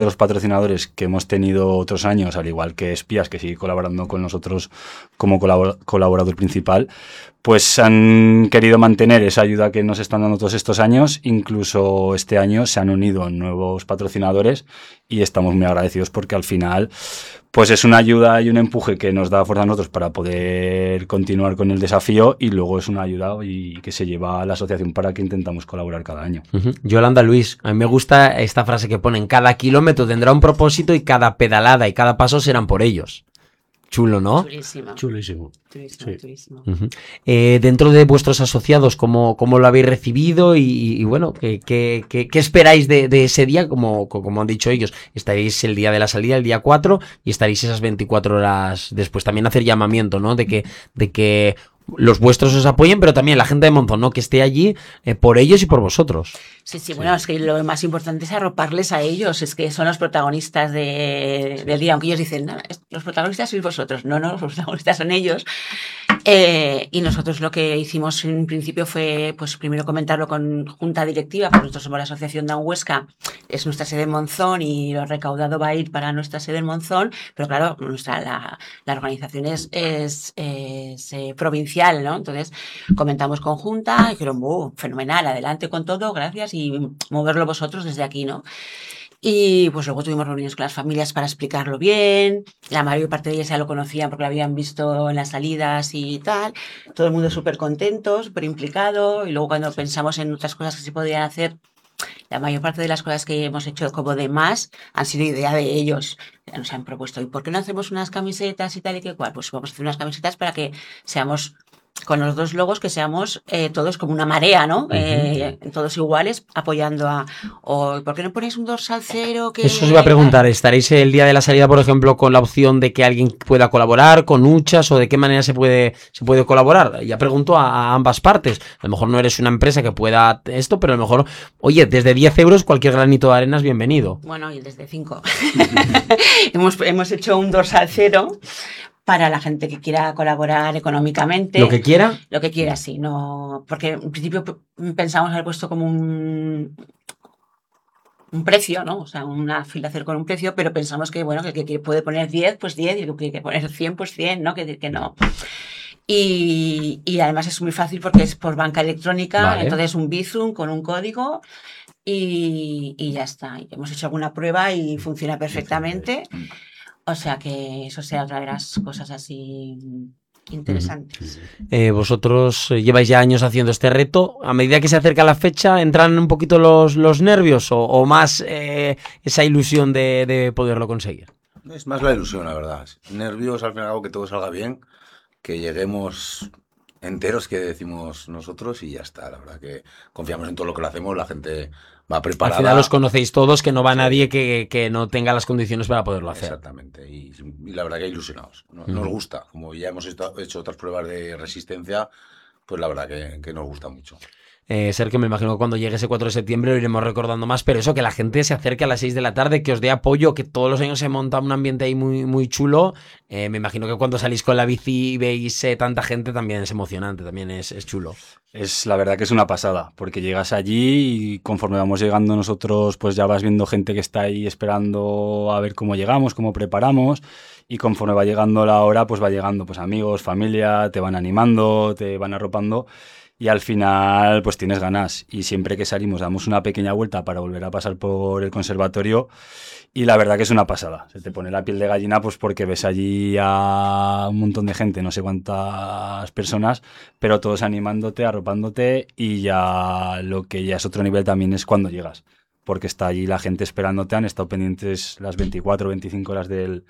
los patrocinadores que hemos tenido otros años, al igual que Espías, que sigue colaborando con nosotros como colaborador principal, pues han querido mantener esa ayuda que nos están dando todos estos años. Incluso este año se han unido nuevos patrocinadores y estamos muy agradecidos porque al final pues es una ayuda y un empuje que nos da fuerza a nosotros para poder continuar con el desafío, y luego es una ayuda y que se lleva a la asociación para que intentamos colaborar cada año. Yolanda, Luis, a mí me gusta esta frase que ponen: cada kilómetro tendrá un propósito y cada pedalada y cada paso serán por ellos. Chulo, ¿no? Chulísimo. Chulísimo. Chulísimo, chulísimo. Dentro de vuestros asociados, ¿cómo lo habéis recibido? Y bueno, ¿qué esperáis de ese día? Como han dicho ellos, estaréis el día de la salida, el día 4, y estaréis esas 24 horas después. También hacer llamamiento, ¿no? De que los vuestros os apoyen, pero también la gente de Monzón, ¿no? Que esté allí por ellos y por vosotros. Sí, bueno, es que lo más importante es arroparles a ellos, es que son los protagonistas del día, aunque ellos dicen, no, los protagonistas sois vosotros, no, los protagonistas son ellos. Y nosotros lo que hicimos en principio fue, pues primero comentarlo con junta directiva, porque nosotros somos la Asociación Down Huesca, es nuestra sede en Monzón y lo recaudado va a ir para nuestra sede en Monzón, pero claro, la organización es provincial, ¿no? Entonces comentamos con junta y dijeron, fenomenal, adelante con todo, gracias, y moverlo vosotros desde aquí, ¿no? Y pues luego tuvimos reuniones con las familias para explicarlo bien. La mayor parte de ellas ya lo conocían porque lo habían visto en las salidas y tal. Todo el mundo súper contento, súper implicado. Y luego cuando pensamos en otras cosas que se podían hacer, la mayor parte de las cosas que hemos hecho como de más han sido idea de ellos. Nos han propuesto, ¿y por qué no hacemos unas camisetas y tal y qué cual? Pues vamos a hacer unas camisetas para que seamos, con los dos logos, que seamos todos como una marea, ¿no? Todos iguales, apoyando o ¿por qué no ponéis un dorsal cero? Eso os iba a preguntar, ¿estaréis el día de la salida, por ejemplo, con la opción de que alguien pueda colaborar con huchas, o de qué manera se puede colaborar? Ya pregunto a ambas partes. A lo mejor no eres una empresa que pueda esto, pero a lo mejor, oye, desde 10 euros cualquier granito de arena es bienvenido. Bueno, y desde 5. hemos hecho un dorsal cero para la gente que quiera colaborar económicamente. ¿Lo que quiera? Lo que quiera, sí. No, porque en principio pensamos haber puesto como un precio, ¿no? O sea, una fila cero con un precio, pero pensamos que, bueno, que el que puede poner 10, pues 10, y el que quiere poner 100, pues 100, ¿no? Que no. Y además es muy fácil porque es por banca electrónica, vale. Entonces un Bizum con un código y ya está. Y hemos hecho alguna prueba y funciona perfectamente. O sea que eso sea otra de las cosas así interesantes. Vosotros lleváis ya años haciendo este reto. A medida que se acerca la fecha, ¿entran un poquito los nervios o más esa ilusión de poderlo conseguir? Es más la ilusión, la verdad. Nervios, al final, que todo salga bien, que lleguemos enteros, que decimos nosotros, y ya está. La verdad que confiamos en todo lo que lo hacemos, la gente va preparada. Al final los conocéis todos, que no va nadie que no tenga las condiciones para poderlo hacer. Exactamente, y la verdad que ilusionados. Nos gusta, como ya hemos hecho otras pruebas de resistencia, pues la verdad que nos gusta mucho. Sergio, me imagino que cuando llegue ese 4 de septiembre lo iremos recordando más, pero eso, que la gente se acerque a las 6 de la tarde, que os dé apoyo, que todos los años se monta un ambiente ahí muy, muy chulo. Me imagino que cuando salís con la bici y veis tanta gente también es emocionante, también es chulo. Es la verdad que es una pasada, porque llegas allí y conforme vamos llegando nosotros, pues ya vas viendo gente que está ahí esperando a ver cómo llegamos, cómo preparamos, y conforme va llegando la hora, pues va llegando pues amigos, familia, te van animando, te van arropando. Y al final, pues tienes ganas. Y siempre que salimos, damos una pequeña vuelta para volver a pasar por el conservatorio. Y la verdad que es una pasada. Se te pone la piel de gallina, pues porque ves allí a un montón de gente, no sé cuántas personas, pero todos animándote, arropándote. Y ya lo que ya es otro nivel también es cuando llegas. Porque está allí la gente esperándote, han estado pendientes las 24 o 25 horas del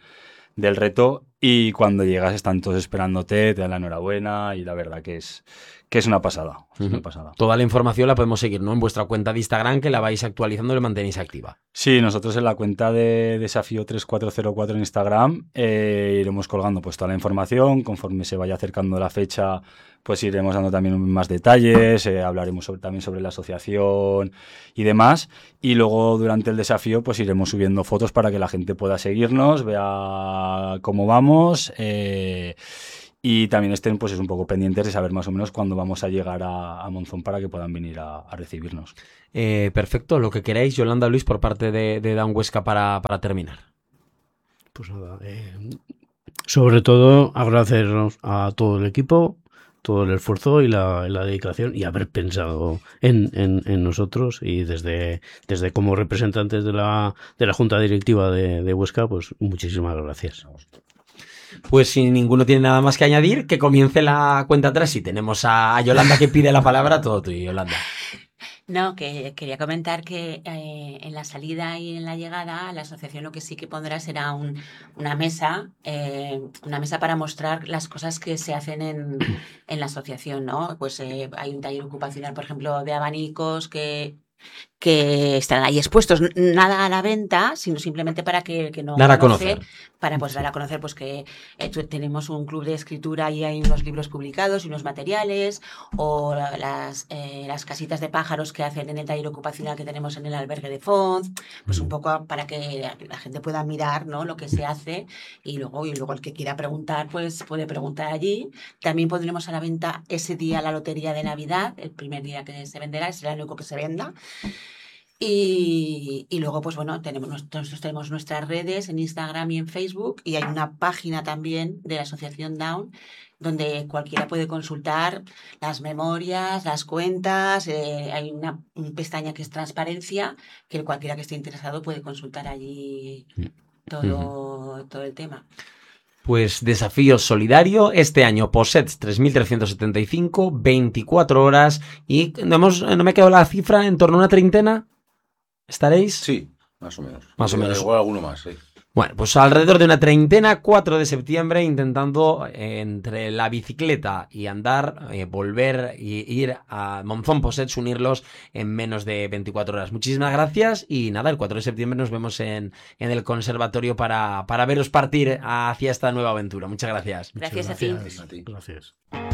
reto. Y cuando llegas están todos esperándote, te dan la enhorabuena. Y la verdad que es una pasada. Es una pasada. Toda la información la podemos seguir, ¿no? En vuestra cuenta de Instagram, que la vais actualizando y la mantenéis activa. Sí, nosotros en la cuenta de Desafío 3404 en Instagram iremos colgando pues toda la información. Conforme se vaya acercando la fecha, pues iremos dando también más detalles, hablaremos también sobre la asociación y demás. Y luego durante el desafío pues iremos subiendo fotos para que la gente pueda seguirnos, vea cómo vamos. y también estén pues es un poco pendientes de saber más o menos cuándo vamos a llegar a Monzón para que puedan venir a recibirnos. Perfecto, lo que queráis, Yolanda, Luis, por parte de Down Huesca para terminar. Pues nada, sobre todo agradecernos a todo el equipo, todo el esfuerzo y la dedicación y haber pensado en nosotros, y desde como representantes de la Junta Directiva de Huesca, pues muchísimas gracias. Pues si ninguno tiene nada más que añadir, que comience la cuenta atrás. Y tenemos a Yolanda que pide la palabra, todo tuyo, Yolanda. No, que quería comentar que en la salida y en la llegada la asociación lo que sí que pondrá será una mesa para mostrar las cosas que se hacen en la asociación, ¿no? Pues hay un taller ocupacional, por ejemplo, de abanicos que están ahí expuestos, nada a la venta, sino simplemente para que no dar a conocer. Para pues dar a conocer pues que tenemos un club de escritura y hay unos libros publicados y unos materiales, o las casitas de pájaros que hacen en el taller ocupacional que tenemos en el albergue de Fons, pues un poco para que la gente pueda mirar, ¿no?, lo que se hace, y luego el que quiera preguntar pues puede preguntar allí. También pondremos a la venta ese día la lotería de Navidad, el primer día que se venderá, será el único que se venda. Y luego, pues bueno, nosotros tenemos nuestras redes en Instagram y en Facebook, y hay una página también de la Asociación Down donde cualquiera puede consultar las memorias, las cuentas. Hay una pestaña que es transparencia, que cualquiera que esté interesado puede consultar allí todo el tema. Pues desafío solidario este año, POSETS 3.375, 24 horas, y no me quedó la cifra, en torno a una treintena. ¿Estaréis? Sí, más o menos. Más o menos. Igual alguno más, sí. Bueno, pues alrededor de una treintena, 4 de septiembre, intentando entre la bicicleta y andar, volver y ir a Monzón POSETS, unirlos en menos de 24 horas. Muchísimas gracias, y nada, el 4 de septiembre nos vemos en el conservatorio para veros partir hacia esta nueva aventura. Muchas gracias. Gracias a ti. Gracias.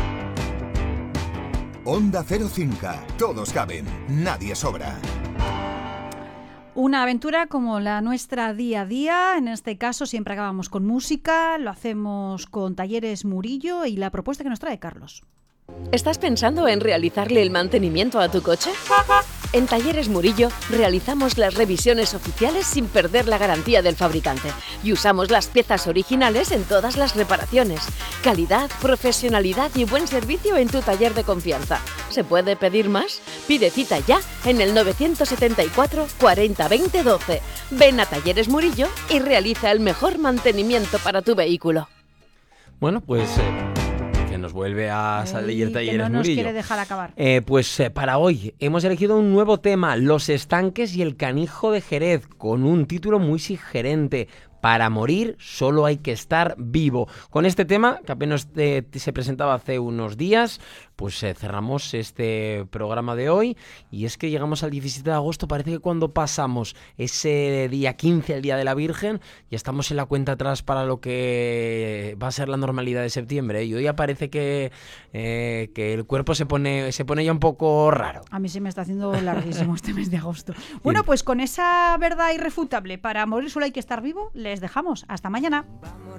Onda Cero Cinca. Todos caben, nadie sobra. Una aventura como la nuestra día a día. En este caso siempre acabamos con música, lo hacemos con Talleres Murillo y la propuesta que nos trae Carlos. ¿Estás pensando en realizarle el mantenimiento a tu coche? En Talleres Murillo realizamos las revisiones oficiales sin perder la garantía del fabricante y usamos las piezas originales en todas las reparaciones. Calidad, profesionalidad y buen servicio en tu taller de confianza. ¿Se puede pedir más? Pide cita ya en el 974 40 20 12. Ven a Talleres Murillo y realiza el mejor mantenimiento para tu vehículo. Bueno, pues que nos vuelve a salir Talleres no nos Murillo. quiere dejar acabar. Para hoy hemos elegido un nuevo tema, Los Estanques y el Canijo de Jerez, con un título muy sugerente: Para morir solo hay que estar vivo. Con este tema, que apenas se presentaba hace unos días, pues cerramos este programa de hoy. Y es que llegamos al 17 de agosto, parece que cuando pasamos ese día 15, el Día de la Virgen, ya estamos en la cuenta atrás para lo que va a ser la normalidad de septiembre. Y hoy ya parece que el cuerpo se pone ya un poco raro. A mí se me está haciendo larguísimo este mes de agosto. Bueno, pues con esa verdad irrefutable, para morir solo hay que estar vivo, les dejamos. Hasta mañana.